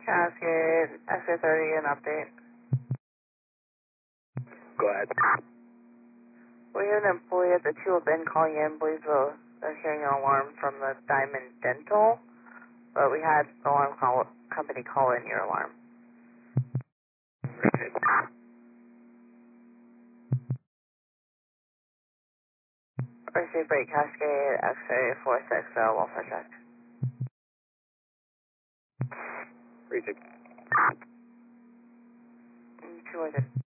Cascade, XA30, an update. Go ahead. We have an employee at the Tulip Inn calling in, believes they're hearing an alarm from the Diamond Dental, but we had the alarm company call in your alarm. Right. Receive break Cascade, XA46, welfare check. Retake. 2